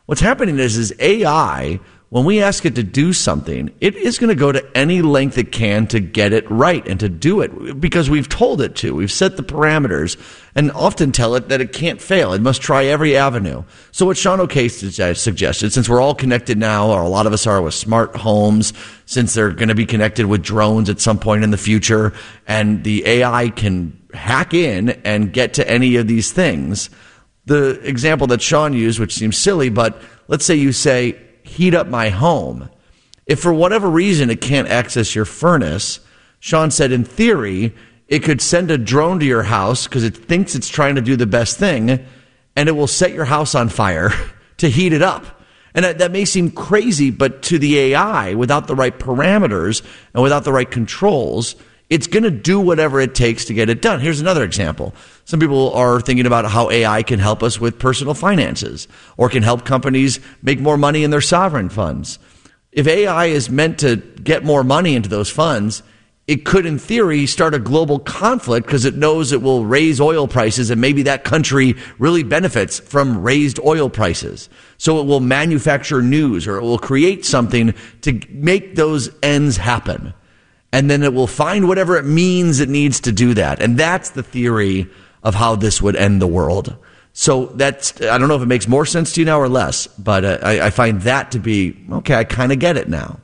What's happening is AI, when we ask it to do something, it is going to go to any length it can to get it right and to do it because we've told it to. We've set the parameters and often tell it that it can't fail. It must try every avenue. So what Sean O'Case suggested, since we're all connected now, or a lot of us are with smart homes, since they're going to be connected with drones at some point in the future, and the AI can hack in and get to any of these things. The example that Sean used, which seems silly, but let's say you say, heat up my home. If for whatever reason it can't access your furnace, Sean said in theory, it could send a drone to your house because it thinks it's trying to do the best thing, and it will set your house on fire to heat it up. And that may seem crazy, but to the AI, without the right parameters and without the right controls, it's going to do whatever it takes to get it done. Here's another example. Some people are thinking about how AI can help us with personal finances or can help companies make more money in their sovereign funds. If AI is meant to get more money into those funds, it could, in theory, start a global conflict because it knows it will raise oil prices and maybe that country really benefits from raised oil prices. So it will manufacture news or it will create something to make those ends happen. And then it will find whatever it means it needs to do that. And that's the theory of how this would end the world. So that's, I don't know if it makes more sense to you now or less, but I find that to be, okay, I kind of get it now.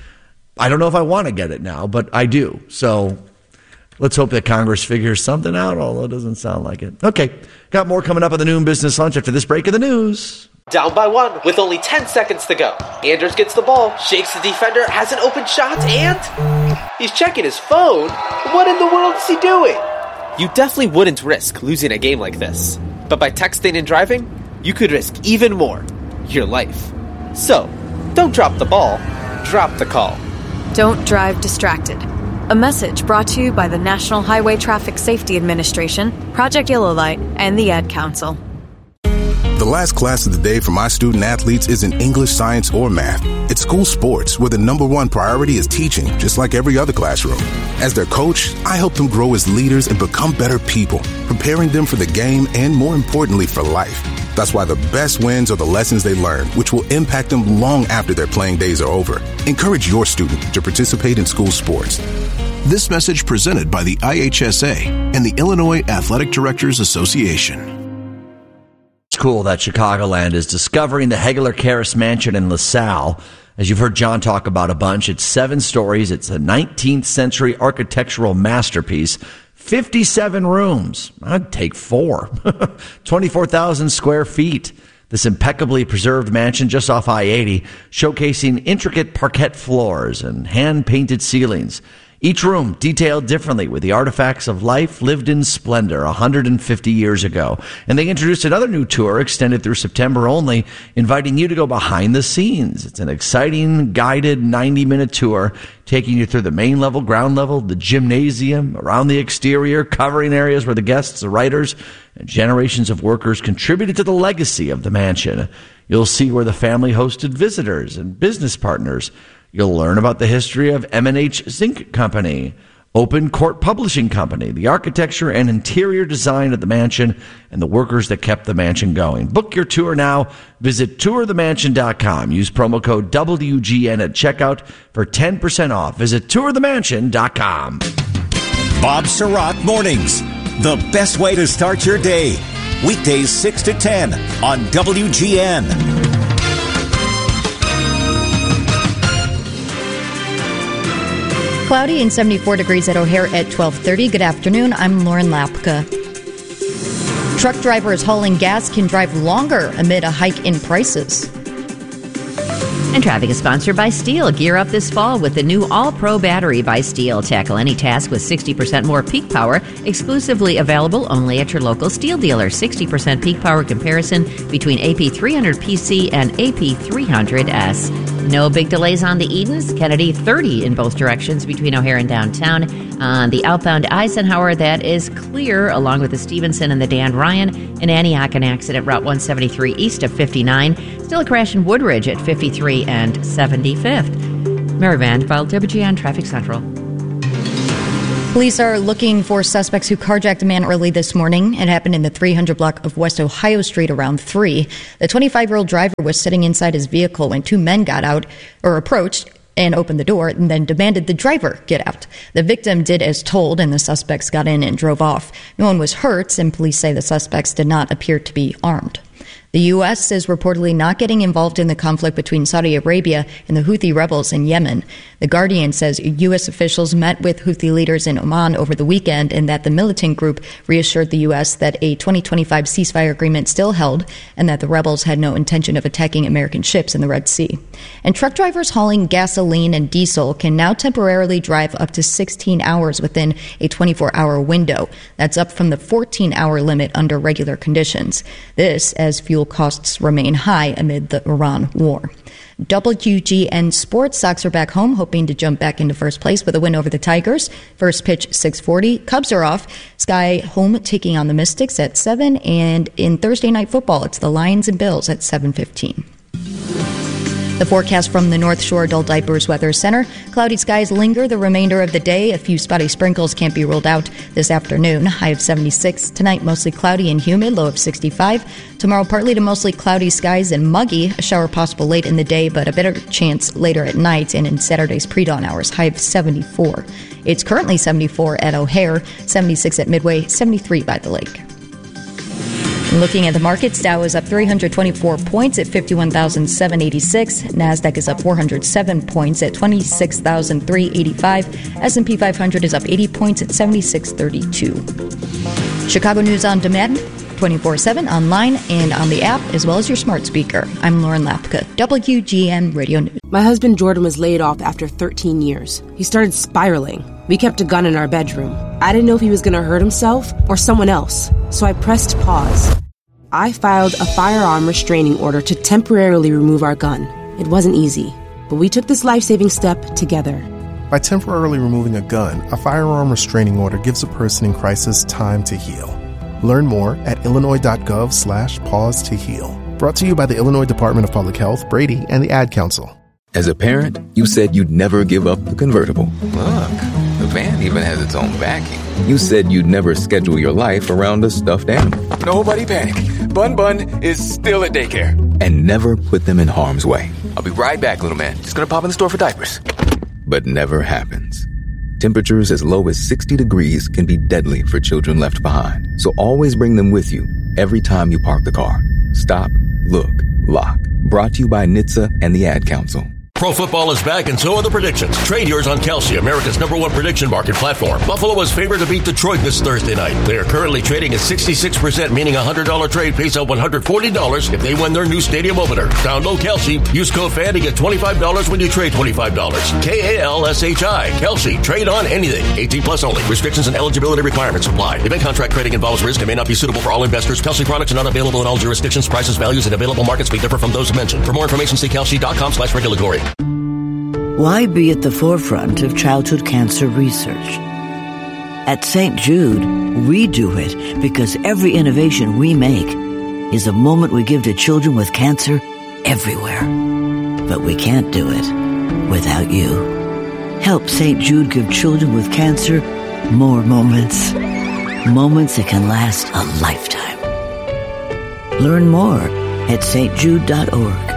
I don't know if I want to get it now, but I do. So let's hope that Congress figures something out, although it doesn't sound like it. Okay, got more coming up on the Noon Business Lunch after this break of the news. Down by one with only 10 seconds to go. Anders gets the ball, shakes the defender, has an open shot, and he's checking his phone. What in the world is he doing? You definitely wouldn't risk losing a game like this. But by texting and driving, you could risk even more. Your life. So, don't drop the ball, drop the call. Don't drive distracted. A message brought to you by the National Highway Traffic Safety Administration, Project Yellow Light, and the Ad Council. The last class of the day for my student athletes isn't English, science, or math. It's school sports, where the number one priority is teaching, just like every other classroom. As their coach, I help them grow as leaders and become better people, preparing them for the game and, more importantly, for life. That's why the best wins are the lessons they learn, which will impact them long after their playing days are over. Encourage your student to participate in school sports. This message presented by the IHSA and the Illinois Athletic Directors Association. It's cool that Chicagoland is discovering the Hegler Karras Mansion in LaSalle. As you've heard John talk about a bunch, it's 7 stories. It's a 19th century architectural masterpiece. 57 rooms. I'd take 4. 24,000 square feet. This impeccably preserved mansion just off I-80, showcasing intricate parquet floors and hand-painted ceilings. Each room detailed differently with the artifacts of life lived in splendor 150 years ago. And they introduced another new tour extended through September only, inviting you to go behind the scenes. It's an exciting, guided 90-minute tour taking you through the main level, ground level, the gymnasium, around the exterior, covering areas where the guests, the writers, and generations of workers contributed to the legacy of the mansion. You'll see where the family hosted visitors and business partners. You'll learn about the history of M&H Zinc Company, Open Court Publishing Company, the architecture and interior design of the mansion, and the workers that kept the mansion going. Book your tour now. Visit tourthemansion.com. Use promo code WGN at checkout for 10% off. Visit tourthemansion.com. Bob Sirott Mornings, the best way to start your day. Weekdays 6 to 10 on WGN. Cloudy and 74 degrees at O'Hare at 12:30. Good afternoon. I'm Lauren Lapka. Truck drivers hauling gas can drive longer amid a hike in prices. And traffic is sponsored by Steel. Gear up this fall with the new All-Pro battery by Steel. Tackle any task with 60% more peak power. Exclusively available only at your local Steel dealer. 60% peak power comparison between AP300PC and AP300S. No big delays on the Edens. Kennedy 30 in both directions between O'Hare and downtown. On the outbound Eisenhower, that is clear, along with the Stevenson and the Dan Ryan. In Antioch, an accident, Route 173 east of 59. Still a crash in Woodridge at 53 and 75th. Mary Vandeveld, WGN Traffic Central. Police are looking for suspects who carjacked a man early this morning. It happened in the 300 block of West Ohio Street around 3. The 25-year-old driver was sitting inside his vehicle when two men got out or approached and opened the door and then demanded the driver get out. The victim did as told, and the suspects got in and drove off. No one was hurt, and police say the suspects did not appear to be armed. The U.S. is reportedly not getting involved in the conflict between Saudi Arabia and the Houthi rebels in Yemen. The Guardian says U.S. officials met with Houthi leaders in Oman over the weekend and that the militant group reassured the U.S. that a 2025 ceasefire agreement still held and that the rebels had no intention of attacking American ships in the Red Sea. And truck drivers hauling gasoline and diesel can now temporarily drive up to 16 hours within a 24-hour window. That's up from the 14-hour limit under regular conditions. This as fuel costs remain high amid the Iran war. WGN Sports, Sox are back home, hoping to jump back into first place with a win over the Tigers. First pitch, 6:40. Cubs are off. Sky home taking on the Mystics at 7. And in Thursday Night Football, it's the Lions and Bills at 7:15. The forecast from the North Shore Adult Diapers Weather Center. Cloudy skies linger the remainder of the day. A few spotty sprinkles can't be ruled out this afternoon. High of 76. Tonight, mostly cloudy and humid, low of 65. Tomorrow, partly to mostly cloudy skies and muggy. A shower possible late in the day, but a better chance later at night and in Saturday's pre-dawn hours. High of 74. It's currently 74 at O'Hare, 76 at Midway, 73 by the lake. Looking at the markets, Dow is up 324 points at 51,786. NASDAQ is up 407 points at 26,385. S&P 500 is up 80 points at 7632. Chicago News on Demand, 24/7 online and on the app, as well as your smart speaker. I'm Lauren Lapka, WGN Radio News. My husband Jordan was laid off after 13 years. He started spiraling. We kept a gun in our bedroom. I didn't know if he was going to hurt himself or someone else, so I pressed pause. I filed a firearm restraining order to temporarily remove our gun. It wasn't easy, but we took this life-saving step together. By temporarily removing a gun, a firearm restraining order gives a person in crisis time to heal. Learn more at illinois.gov/pause to heal. Brought to you by the Illinois Department of Public Health, Brady, and the Ad Council. As a parent, you said you'd never give up the convertible. Look, the van even has its own backing. You said you'd never schedule your life around a stuffed animal. Nobody panic. Bun is still at daycare. And never put them in harm's way. I'll be right back, little man. Just gonna pop in the store for diapers. But never happens. Temperatures as low as 60 degrees can be deadly for children left behind. So always bring them with you every time you park the car. Stop, look, lock. Brought to you by NHTSA and the Ad Council. Pro football is back, and so are the predictions. Trade yours on Kalshi, America's #1 prediction market platform. Buffalo was favored to beat Detroit this Thursday night. They are currently trading at 66%, meaning a $100 trade pays out $140 if they win their new stadium opener. Download Kalshi. Use code FAN to get $25 when you trade $25. KALSHI. Kalshi. Trade on anything. 18 plus only. Restrictions and eligibility requirements apply. Event contract trading involves risk and may not be suitable for all investors. Kalshi products are not available in all jurisdictions. Prices, values, and available markets may differ from those mentioned. For more information, see kalshi.com/regulatory. Why be at the forefront of childhood cancer research? At St. Jude, we do it because every innovation we make is a moment we give to children with cancer everywhere. But we can't do it without you. Help St. Jude give children with cancer more moments. Moments that can last a lifetime. Learn more at stjude.org.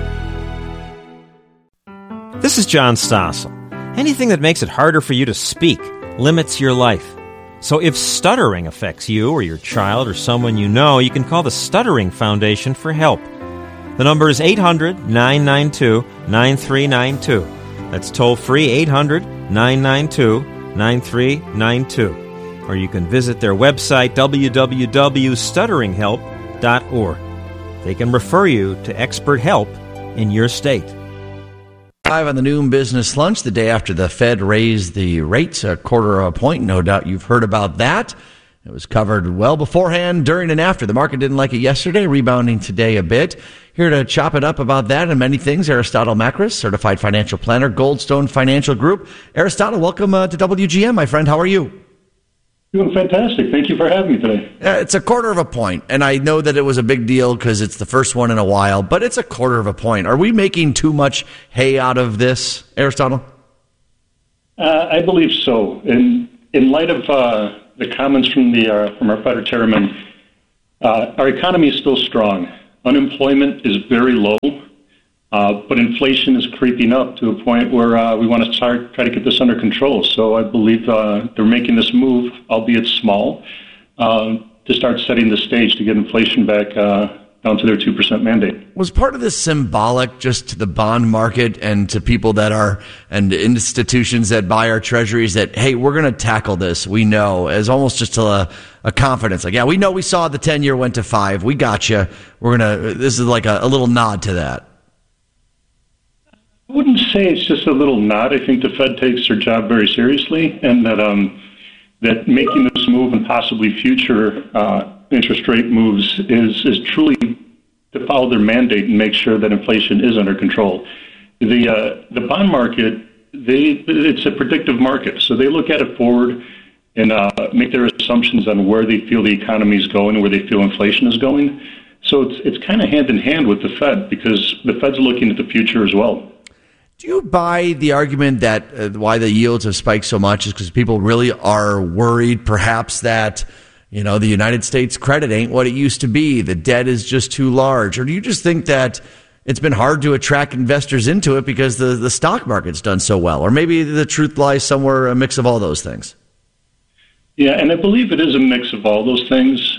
This is John Stossel. Anything that makes it harder for you to speak limits your life. So if stuttering affects you or your child or someone you know, you can call the Stuttering Foundation for help. The number is 800-992-9392. That's toll-free 800-992-9392. Or you can visit their website, www.stutteringhelp.org. They can refer you to expert help in your state. Live on the noon business lunch the day after the Fed raised the rates a quarter of a point. No doubt you've heard about that. It was covered well beforehand, during, and after. The market didn't like it yesterday, rebounding today a bit. Here to chop it up about that and many things, Aristotle Makris, certified financial planner, Goldstone Financial Group. Aristotle, welcome to WGN, my friend. How are you? Doing fantastic. Thank you for having me today. It's a quarter of a point, and I know that it was a big deal because it's the first one in a while, but it's a quarter of a point. Are we making too much hay out of this, Aristotle? I believe so. And in light of the comments from our Fed chairman, our economy is still strong. Unemployment is very low, but inflation is creeping up to a point where we want to try to get this under control. So I believe they're making this move, albeit small, to start setting the stage to get inflation back down to their 2% mandate. Was part of this symbolic just to the bond market and to people that are, and institutions that buy our treasuries that, hey, we're going to tackle this, we know, as almost just a confidence, like, yeah, we know we saw the 10-year went to 5, we got you, this is like a little nod to that? I wouldn't say it's just a little nod. I think the Fed takes their job very seriously, and that making this move and possibly future interest rate moves is truly to follow their mandate and make sure that inflation is under control. The bond market, it's a predictive market, so they look at it forward and make their assumptions on where they feel the economy is going and where they feel inflation is going. So it's kind of hand in hand with the Fed, because the Fed's looking at the future as well. Do you buy the argument that why the yields have spiked so much is because people really are worried perhaps that, the United States credit ain't what it used to be, the debt is just too large? Or do you just think that it's been hard to attract investors into it because the stock market's done so well? Or maybe the truth lies somewhere, a mix of all those things? Yeah, and I believe it is a mix of all those things.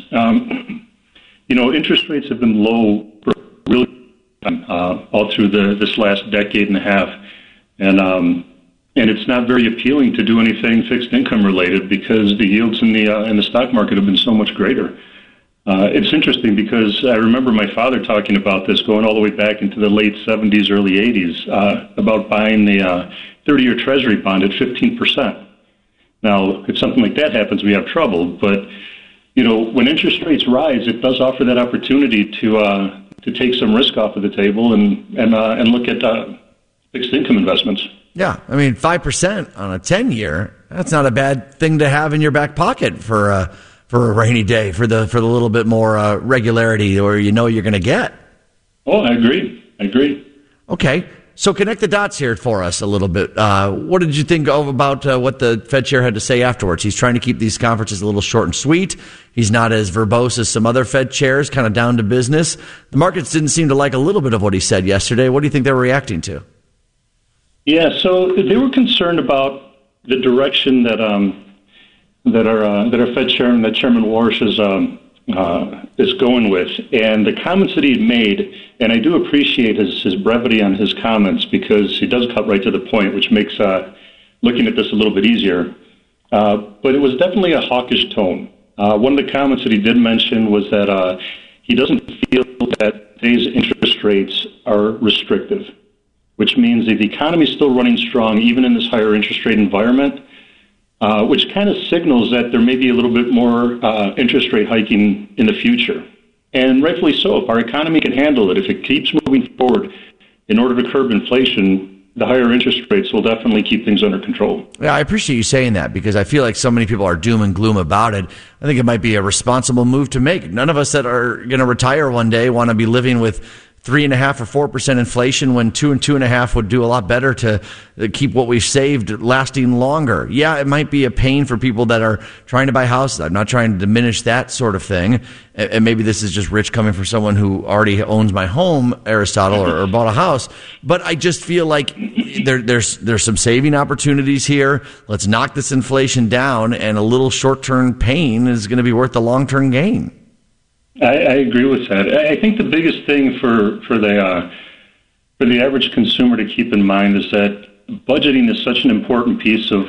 Interest rates have been low for really all through this last decade and a half, and it's not very appealing to do anything fixed income related because the yields in the stock market have been so much greater. It's interesting because I remember my father talking about this going all the way back into the late 70s, early 80s, about buying the 30-year Treasury bond at 15%. Now, if something like that happens, we have trouble, but when interest rates rise, it does offer that opportunity to take some risk off of the table and look at fixed income investments. Yeah, 5% on a 10-year, that's not a bad thing to have in your back pocket for a rainy day, for the little bit more regularity or you're going to get. Oh, I agree. Okay, so connect the dots here for us a little bit. What did you think about what the Fed chair had to say afterwards? He's trying to keep these conferences a little short and sweet. He's not as verbose as some other Fed chairs, kind of down to business. The markets didn't seem to like a little bit of what he said yesterday. What do you think they were reacting to? Yeah, so they were concerned about the direction that our Fed chairman, that Chairman Warsh is going with, and the comments that he made. And I do appreciate his brevity on his comments because he does cut right to the point, which makes looking at this a little bit easier. But it was definitely a hawkish tone. One of the comments that he did mention was that he doesn't feel that today's interest rates are restrictive, which means that the economy is still running strong even in this higher interest rate environment, which kind of signals that there may be a little bit more interest rate hiking in the future. And rightfully so. If our economy can handle it, if it keeps moving forward in order to curb inflation, the higher interest rates will definitely keep things under control. Yeah, I appreciate you saying that because I feel like so many people are doom and gloom about it. I think it might be a responsible move to make. None of us that are going to retire one day want to be living with 3.5% or 4% inflation when 2 and 2.5% would do a lot better to keep what we've saved lasting longer. Yeah, it might be a pain for people that are trying to buy houses. I'm not trying to diminish that sort of thing. And maybe this is just rich coming from someone who already owns my home, Aristotle, or bought a house. But I just feel like there's some saving opportunities here. Let's knock this inflation down, and a little short-term pain is going to be worth the long-term gain. I agree with that. I think the biggest thing for the average consumer to keep in mind is that budgeting is such an important piece of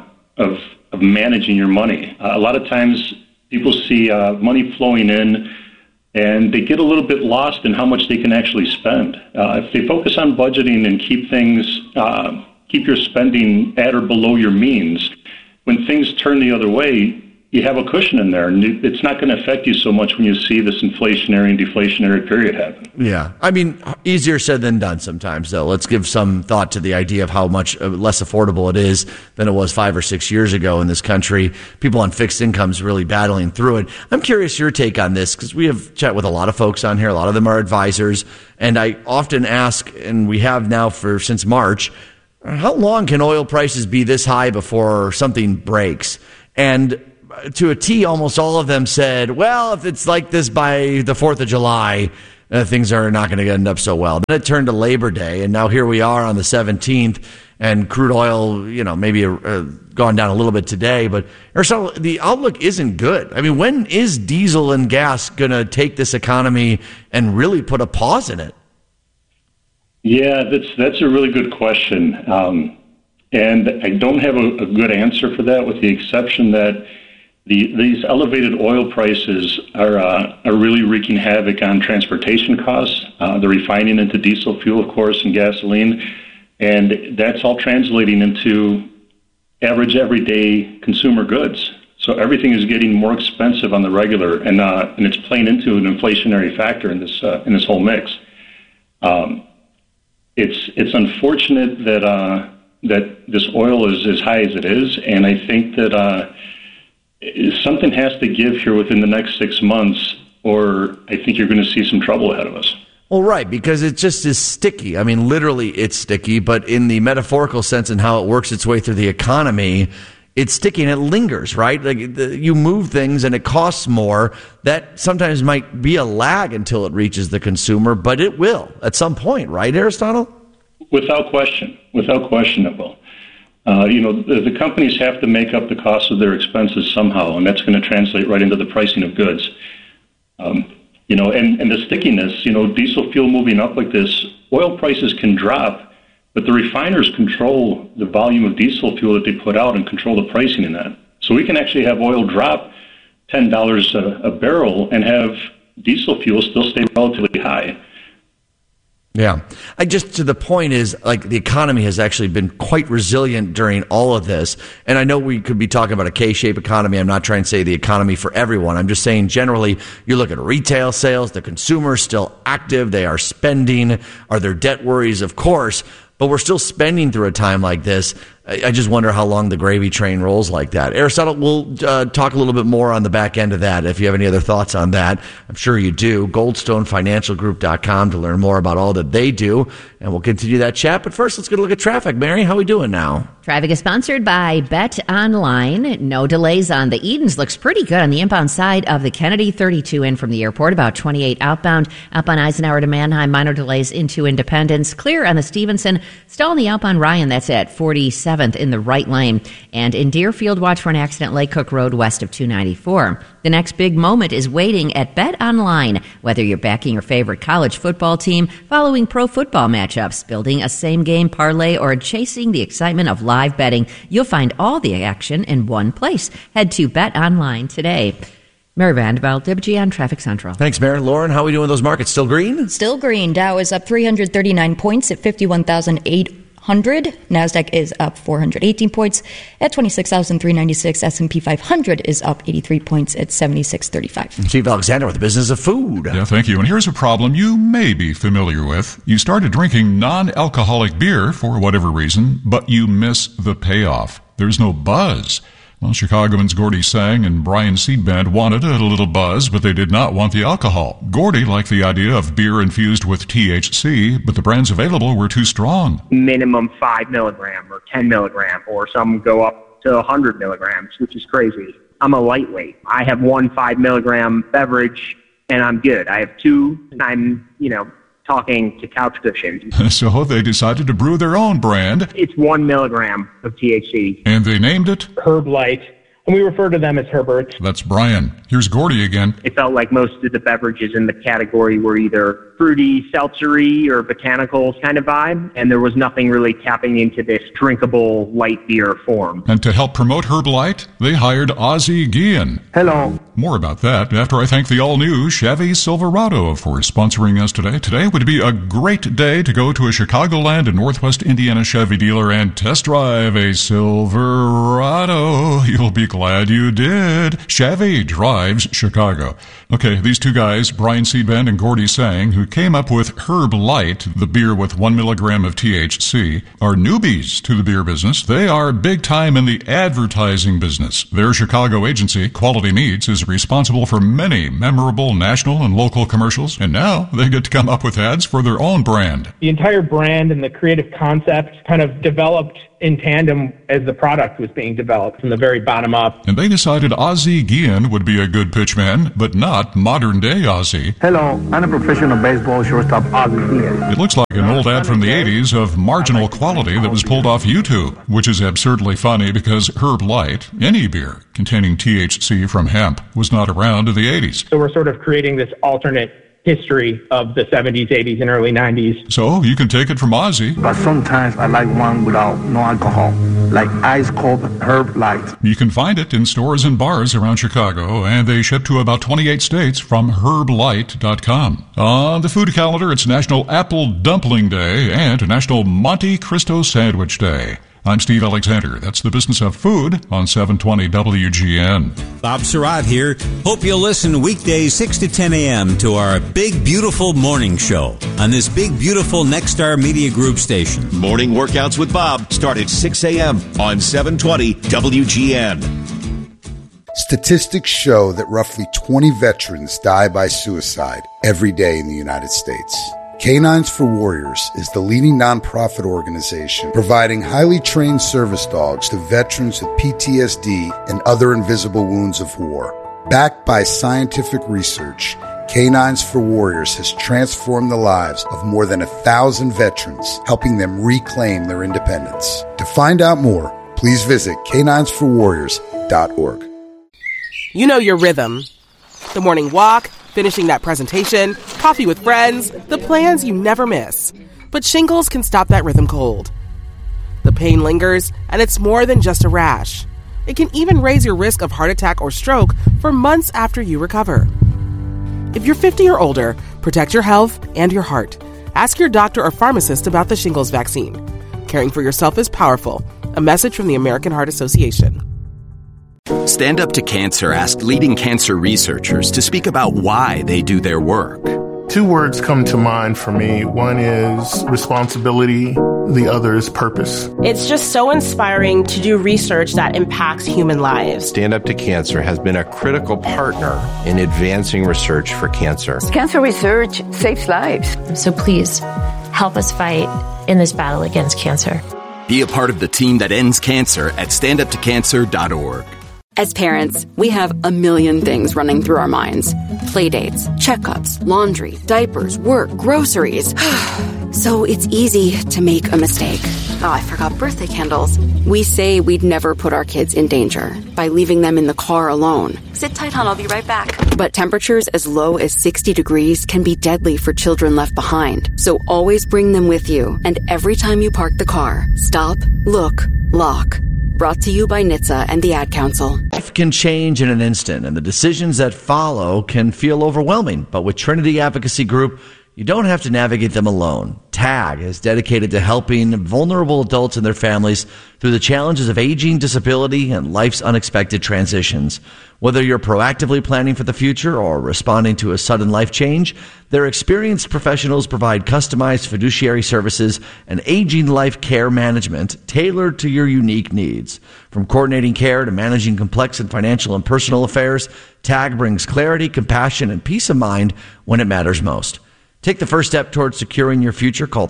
managing your money. A lot of times people see money flowing in and they get a little bit lost in how much they can actually spend. If they focus on budgeting and keep your spending at or below your means, when things turn the other way, you have a cushion in there, and it's not going to affect you so much when you see this inflationary and deflationary period happen. Yeah. Easier said than done sometimes, though. Let's give some thought to the idea of how much less affordable it is than it was 5 or 6 years ago in this country. People on fixed incomes really battling through it. I'm curious your take on this, because we have chat with a lot of folks on here. A lot of them are advisors, and I often ask, and we have now since March, how long can oil prices be this high before something breaks? And to a T, almost all of them said, well, if it's like this by the 4th of July, things are not going to end up so well. Then it turned to Labor Day, and now here we are on the 17th, and crude oil, maybe gone down a little bit today. But Aristotle, the outlook isn't good. I mean, when is diesel and gas going to take this economy and really put a pause in it? Yeah, that's a really good question. And I don't have a good answer for that, with the exception that these elevated oil prices are really wreaking havoc on transportation costs, the refining into diesel fuel, of course, and gasoline. And that's all translating into average everyday consumer goods. So everything is getting more expensive on the regular, and it's playing into an inflationary factor in this whole mix. It's unfortunate that this oil is as high as it is, and I think that something has to give here within the next 6 months, or I think you're going to see some trouble ahead of us. Well, right, because it just is sticky. I mean, literally it's sticky, but in the metaphorical sense and how it works its way through the economy, it's sticky and it lingers, right? Like you move things and it costs more. That sometimes might be a lag until it reaches the consumer, but it will at some point, right, Aristotle? Without question it will. The companies have to make up the cost of their expenses somehow, and that's going to translate right into the pricing of goods. And the stickiness, diesel fuel moving up like this, oil prices can drop, but the refiners control the volume of diesel fuel that they put out and control the pricing in that. So we can actually have oil drop $10 a barrel and have diesel fuel still stay relatively high. Yeah. To the point is, like, the economy has actually been quite resilient during all of this. And I know we could be talking about a K-shaped economy. I'm not trying to say the economy for everyone. I'm just saying generally, you look at retail sales, the consumer is still active. They are spending. Are there debt worries? Of course. But we're still spending through a time like this. I just wonder how long the gravy train rolls like that. Aristotle, we'll talk a little bit more on the back end of that. If you have any other thoughts on that, I'm sure you do. GoldstoneFinancialGroup.com to learn more about all that they do. And we'll continue that chat. But first, let's get a look at traffic. Mary, how are we doing now? Traffic is sponsored by Bet Online. No delays on the Edens. Looks pretty good on the inbound side of the Kennedy. 32 in from the airport, about 28 outbound. Up on Eisenhower to Mannheim, minor delays into Independence. Clear on the Stevenson. Stall on the outbound Ryan, that's at 47th in the right lane. And in Deerfield, watch for an accident, Lake Cook Road west of 294. The next big moment is waiting at Bet Online. Whether you're backing your favorite college football team, following pro football matchups, building a same-game parlay, or chasing the excitement of live betting, you'll find all the action in one place. Head to Bet Online today. Mary Vanderbilt, WGN Traffic Central. Thanks, Mary. Lauren, how are we doing with those markets? Still green? Still green. Dow is up 339 points at 51,800. NASDAQ is up 418 points at 26,396. S&P 500 is up 83 points at 7635. Steve Alexander with the Business of Food. Yeah, thank you. And here's a problem you may be familiar with. You started drinking non-alcoholic beer for whatever reason, but you miss the payoff. There's no buzz. Well, Chicagoans Gordy Sang and Brian Seedband wanted a little buzz, but they did not want the alcohol. Gordy liked the idea of beer infused with THC, but the brands available were too strong. Minimum 5 milligram or 10 milligram, or some go up to 100 milligrams, which is crazy. I'm a lightweight. I have 1 5 milligram beverage, and I'm good. I have 2, and I'm, talking to couch cushions. So they decided to brew their own brand. It's 1 milligram of THC. And they named it Herb Light. And we refer to them as Herberts. That's Brian. Here's Gordy again. It felt like most of the beverages in the category were either fruity, seltzery, or botanical kind of vibe, and there was nothing really tapping into this drinkable light beer form. And to help promote Herb Light, they hired Ozzie Guillen. Hello. More about that after I thank the all-new Chevy Silverado for sponsoring us today. Today would be a great day to go to a Chicagoland and Northwest Indiana Chevy dealer and test drive a Silverado. You'll be glad you did. Chevy drives Chicago. Okay, these two guys, Brian Seedband and Gordy Sang, who came up with Herb Light, the beer with 1 milligram of THC, are newbies to the beer business. They are big time in the advertising business. Their Chicago agency, Quality Meats, is responsible for many memorable national and local commercials, and now they get to come up with ads for their own brand. The entire brand and the creative concept kind of developed in tandem as the product was being developed from the very bottom up. And they decided Ozzie Guillen would be a good pitchman, but not modern-day Ozzie. Hello, I'm a professional baseball shortstop, Ozzie Guillen. It looks like an old ad from the 80s of marginal quality that was pulled off YouTube, which is absurdly funny because Herb Light, any beer containing THC from hemp, was not around in the 80s. So we're sort of creating this alternate history of the 70s, 80s, and early 90s. So you can take it from Ozzie. But sometimes I like one without no alcohol, like ice cold Herb Light. You can find it in stores and bars around Chicago, and they ship to about 28 states from herblight.com. On the food calendar, it's National Apple Dumpling Day and National Monte Cristo Sandwich Day. I'm Steve Alexander. That's the business of food on 720 WGN. Bob Surratt here. Hope you'll listen weekdays 6 to 10 a.m. to our Big Beautiful Morning Show on this Big Beautiful Nexstar Media Group station. Morning workouts with Bob start at 6 a.m. on 720 WGN. Statistics show that roughly 20 veterans die by suicide every day in the United States. Canines for Warriors is the leading nonprofit organization providing highly trained service dogs to veterans with PTSD and other invisible wounds of war. Backed by scientific research, Canines for Warriors has transformed the lives of more than 1,000 veterans, helping them reclaim their independence. To find out more, please visit caninesforwarriors.org. You know your rhythm. The morning walk, finishing that presentation, coffee with friends, the plans you never miss. But shingles can stop that rhythm cold. The pain lingers, and it's more than just a rash. It can even raise your risk of heart attack or stroke for months after you recover. If you're 50 or older, protect your health and your heart. Ask your doctor or pharmacist about the shingles vaccine. Caring for yourself is powerful. A message from the American Heart Association. Stand Up to Cancer asked leading cancer researchers to speak about why they do their work. Two words come to mind for me. One is responsibility. The other is purpose. It's just so inspiring to do research that impacts human lives. Stand Up to Cancer has been a critical partner in advancing research for cancer. Cancer research saves lives. So please, help us fight in this battle against cancer. Be a part of the team that ends cancer at standuptocancer.org. As parents, we have a million things running through our minds. Playdates, checkups, laundry, diapers, work, groceries. So it's easy to make a mistake. Oh, I forgot birthday candles. We say we'd never put our kids in danger by leaving them in the car alone. Sit tight, hon, I'll be right back. But temperatures as low as 60 degrees can be deadly for children left behind. So always bring them with you. And every time you park the car, stop, look, lock. Brought to you by NHTSA and the Ad Council. Life can change in an instant, and the decisions that follow can feel overwhelming. But with Trinity Advocacy Group, you don't have to navigate them alone. TAG is dedicated to helping vulnerable adults and their families through the challenges of aging, disability, and life's unexpected transitions. Whether you're proactively planning for the future or responding to a sudden life change, their experienced professionals provide customized fiduciary services and aging life care management tailored to your unique needs. From coordinating care to managing complex and financial and personal affairs, TAG brings clarity, compassion, and peace of mind when it matters most. Take the first step towards securing your future. Call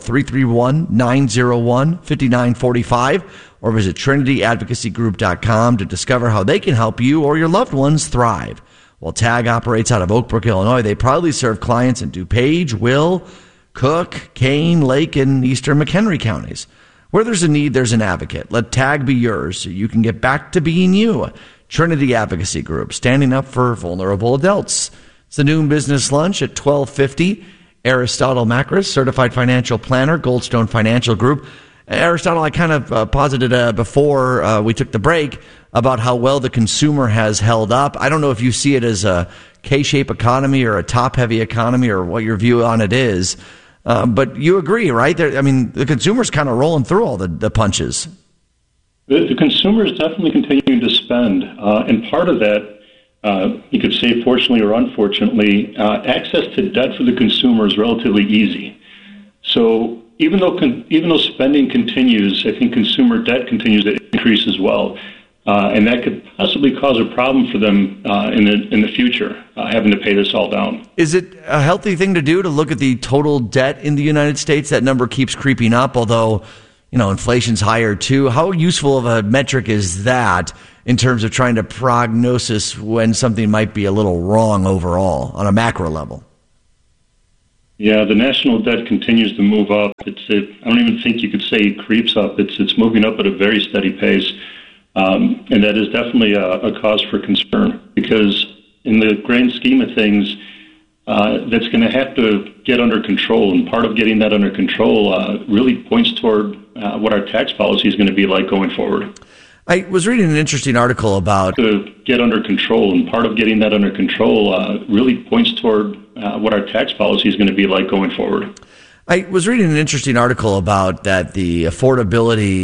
331-901-5945 or visit trinityadvocacygroup.com to discover how they can help you or your loved ones thrive. While TAG operates out of Oak Brook, Illinois, they proudly serve clients in DuPage, Will, Cook, Kane, Lake, and eastern McHenry counties. Where there's a need, there's an advocate. Let TAG be yours so you can get back to being you. Trinity Advocacy Group, standing up for vulnerable adults. It's the noon business lunch at 12:50. Aristotle Macris, certified financial planner, Goldstone Financial Group. Aristotle, I kind of posited before we took the break about how well the consumer has held up. I don't know if you see it as a K-shaped economy or a top-heavy economy or what your view on it is. But you agree, right? The consumer's kind of rolling through all the punches. The consumer is definitely continuing to spend. And part of that, you could say fortunately or unfortunately, access to debt for the consumer is relatively easy. So even though spending continues, I think consumer debt continues to increase as well. and that could possibly cause a problem for them in the future, having to pay this all down. Is it a healthy thing to do to look at the total debt in the United States? That number keeps creeping up, although, inflation's higher too. How useful of a metric is that in terms of trying to prognosis when something might be a little wrong overall on a macro level? Yeah, the national debt continues to move up. I don't even think you could say it creeps up. It's moving up at a very steady pace. And that is definitely a cause for concern, because in the grand scheme of things, that's going to have to get under control. And part of getting that under control really points toward what our tax policy is going to be like going forward. I was reading an interesting article about... To get under control, and part of getting that under control really points toward what our tax policy is going to be like going forward. I was reading an interesting article about that the affordability